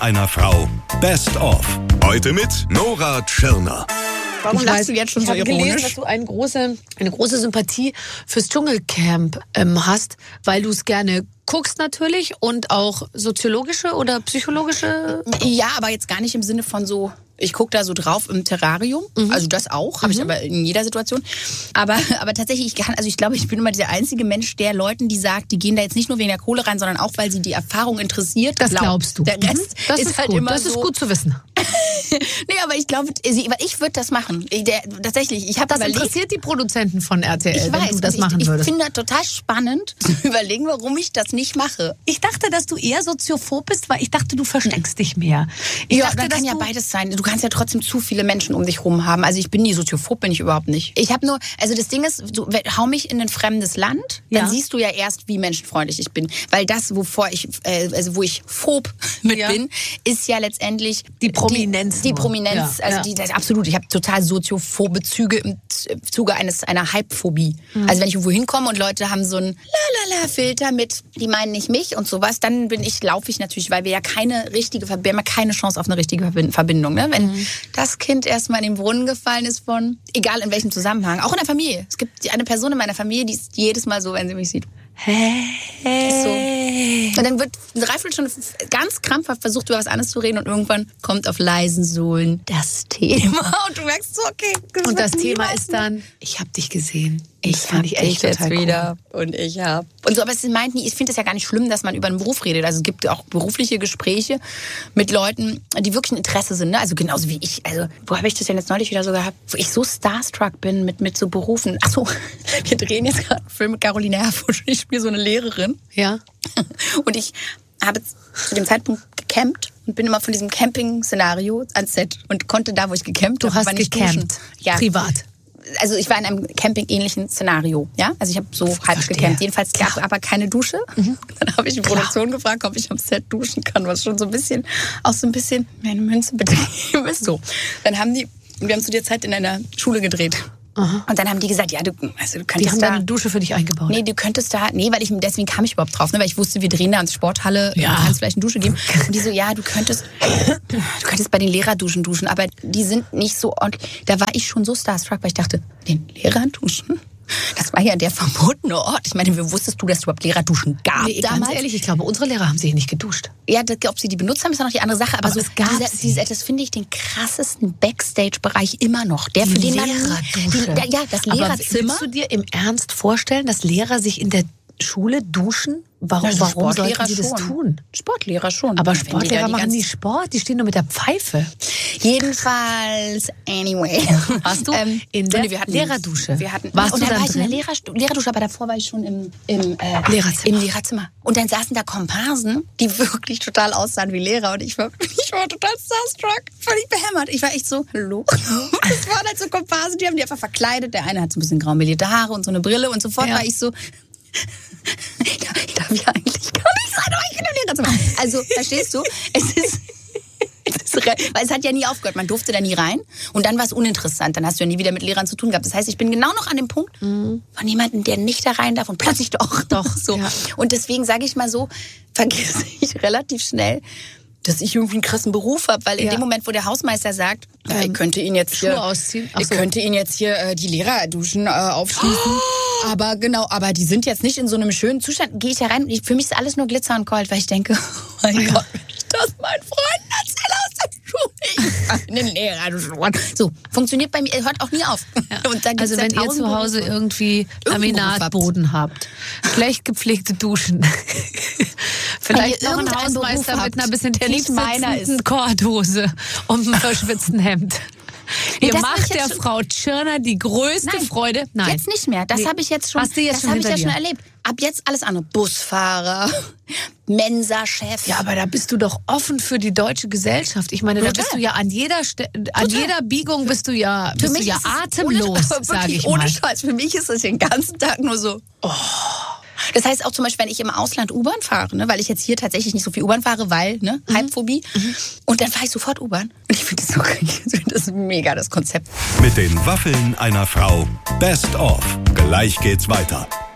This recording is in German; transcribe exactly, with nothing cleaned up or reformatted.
einer Frau. Best of. Heute mit Nora Tschirner. Warum ich lachst weiß, du jetzt schon ich so habe ironisch? gelesen, dass du eine große, eine große Sympathie fürs Dschungelcamp ähm, hast, weil du es gerne guckst natürlich und auch soziologische oder psychologische... Ja, aber jetzt gar nicht im Sinne von so, ich gucke da so drauf im Terrarium, mhm. also das auch, habe mhm. ich aber in jeder Situation. Aber, aber tatsächlich, ich kann, also ich glaube, ich bin immer der einzige Mensch, der Leuten, die sagt, die gehen da jetzt nicht nur wegen der Kohle rein, sondern auch, weil sie die Erfahrung interessiert. Das glaubt. glaubst du. Der Rest mhm. das ist, ist halt gut. immer Das so. ist gut zu wissen. Nee, aber ich glaube, ich würde das machen. Ich, der, tatsächlich, ich habe Das überlegt, interessiert die Produzenten von R T L, ich wenn weiß, du das ich, machen ich, würdest. Ich finde das total spannend, zu überlegen, warum ich das nicht mache. Ich dachte, dass du eher soziophob bist, weil ich dachte, du versteckst dich mehr. Ich ja, dachte, das kann ja du beides sein. Du kannst ja trotzdem zu viele Menschen um dich rum haben. Also ich bin nie soziophob, bin ich überhaupt nicht. Ich habe nur, also das Ding ist, du, hau mich in ein fremdes Land, dann Ja. siehst du ja erst, wie menschenfreundlich ich bin. Weil das, wovor ich, äh, also wo ich phob mit Ja. bin, ist ja letztendlich Die Prominenz Die, die nur. Prominenz, Ja, also ja. die, das, absolut. Ich habe total soziophobe Züge im Zuge eines einer Hypephobie. Mhm. Also wenn ich irgendwo hinkomme und Leute haben so einen Lalala-Filter mit, die meinen nicht mich und sowas, dann bin ich, laufe ich natürlich, weil wir ja keine richtige, wir haben ja keine Chance auf eine richtige Verbind- Verbindung. Ne? Wenn mhm. das Kind erstmal in den Brunnen gefallen ist von, egal in welchem Zusammenhang, auch in der Familie. Es gibt eine Person in meiner Familie, die ist jedes Mal so, wenn sie mich sieht. Hey. So. Und dann wird eine Dreiviertelstunde ganz krampfhaft versucht, über was anderes zu reden und irgendwann kommt auf leisen Sohlen das Thema und du merkst so, okay. Das Und das wird Thema niemals ist dann, ich habe dich gesehen. Ich Das fand hab ich echt dich jetzt total wieder und ich hab. Und so, aber es meint nie, ich finde es ja gar nicht schlimm, dass man über einen Beruf redet. Also es gibt auch berufliche Gespräche mit Leuten, die wirklich ein Interesse sind. Ne? Also genauso wie ich. Also wo habe ich das denn jetzt neulich wieder so gehabt? Wo ich so starstruck bin mit, mit so Berufen. Ach so, wir drehen jetzt gerade einen Film mit Caroline Herfurth. Ich spiele so eine Lehrerin. Ja. Und ich habe zu dem Zeitpunkt gecampt und bin immer von diesem Camping-Szenario ans Set und konnte da, wo ich gecampt Du habe, hast aber nicht gecampt. duschen. Ja. Privat. Also ich war in einem Camping-ähnlichen Szenario, ja. Also ich habe so halb Verstehe. gecampt. Jedenfalls gab aber keine Dusche. Mhm. Dann habe ich die Produktion gefragt, ob ich am Set duschen kann, was schon so ein bisschen, auch so ein bisschen meine Münze betrieben ist. So. Dann haben die, wir haben zu der Zeit in einer Schule gedreht. Aha. Und dann haben die gesagt, ja, du, also du Die könntest haben da... da eine Dusche für dich eingebaut. Nee, du könntest da, nee, weil ich, deswegen kam ich überhaupt drauf, ne, weil ich wusste, wir drehen da ins Sporthalle, Ja. du kannst vielleicht eine Dusche geben. Und die so, ja, du könntest, du könntest bei den Lehrerduschen duschen, aber die sind nicht so ordentlich. Da war ich schon so starstruck, weil ich dachte, den Lehrern duschen? Das war ja der verbotene Ort. Ich meine, wie wusstest du, dass es überhaupt Lehrerduschen gab Nee, damals? ganz ehrlich, ich glaube, unsere Lehrer haben sich nicht geduscht. Ja, das, ob sie die benutzt haben, ist ja noch die andere Sache. Aber, Aber so, es gab dieser, sie. dieser, das finde ich den krassesten Backstage-Bereich immer noch. Der für den man- Lehrerdusche. Die, der, ja, das Aber Lehrerzimmer. willst du dir im Ernst vorstellen, dass Lehrer sich in der Schule duschen? Warum, Also warum Sportlehrer sollten sie das schon. tun? Sportlehrer schon. Aber Wenn die da Sportlehrer die machen ganze- nie Sport, die stehen nur mit der Pfeife. Jedenfalls, anyway. Warst du Ähm, in der nee, wir hatten- Lehrerdusche? Wir hatten, Warst und du dann dann war ich in der drin? Lehrerstu- Lehrerdusche, aber davor war ich schon im, im, äh, Lehrerzimmer. im Lehrerzimmer. Und dann saßen da Komparsen, die wirklich total aussahen wie Lehrer. Und ich war, ich war total starstruck, völlig behämmert. Ich war echt so, hallo? Das waren halt so Komparsen, die haben die einfach verkleidet. Der eine hat so ein bisschen graumelierte Haare und so eine Brille. Und sofort Ja. war ich so... Ich darf ja eigentlich gar nicht sein, aber ich bin im Lehrerzimmer. Also, verstehst du? Es ist... Es ist re- Weil es hat ja nie aufgehört, man durfte da nie rein und dann war es uninteressant, dann hast du ja nie wieder mit Lehrern zu tun gehabt. Das heißt, ich bin genau noch an dem Punkt Mhm. von jemandem, der nicht da rein darf und plötzlich doch. Doch, so. ja. Und deswegen sage ich mal so, vergesse ich relativ schnell, dass ich irgendwie einen krassen Beruf habe, weil in Ja. dem Moment, wo der Hausmeister sagt, ja, ich Ähm, könnte ihn jetzt hier, Schuhe ausziehen? Ach ich so. könnte ihn jetzt hier äh, die Lehrerduschen äh, aufschließen, aber genau, aber die sind jetzt nicht in so einem schönen Zustand. Gehe ich da rein, ich, für mich ist alles nur Glitzer und Gold, weil ich denke, oh mein Ja. Gott, wenn ich das meinen Freunden erzähle aus der Schule, ich war in den Lehrerduschen. So, funktioniert bei mir, hört auch nie auf. Und da gibt's Also ja wenn ihr tausend zu Hause Berufe. irgendwie Irgendeinen Beruf Laminatboden habt, schlecht gepflegte Duschen, vielleicht Wenn ihr noch einen irgendeinen Beruf Hausmeister habt, mit einer bisschen der nicht tief meiner sitzenden ist. Kordhose und einem verschwitzten Hemd. Nee, Ihr das hab ich macht jetzt der schon- Frau Tschirner die größte Nein, Freude. Nein. Jetzt nicht mehr. Das Nee. habe ich jetzt schon. Hast du jetzt das schon habe ich ja hinter schon dir? erlebt. Ab jetzt alles andere. Busfahrer, Mensa-Chef. Ja, aber da bist du doch offen für die deutsche Gesellschaft. Ich meine, da Total. bist du ja an jeder Ste an Total. jeder Biegung bist du ja, bist du ja ist es atemlos, ohne, aber sage wirklich ich ohne mal. Scheiß. Für mich ist das den ganzen Tag nur so. Oh. Das heißt auch zum Beispiel, wenn ich im Ausland U-Bahn fahre, ne, weil ich jetzt hier tatsächlich nicht so viel U-Bahn fahre, weil, ne, Mhm. Hypephobie. Und dann fahre ich sofort U-Bahn. Und ich finde das so, ich finde das mega, das Konzept. Mit den Waffeln einer Frau. Best of. Gleich geht's weiter.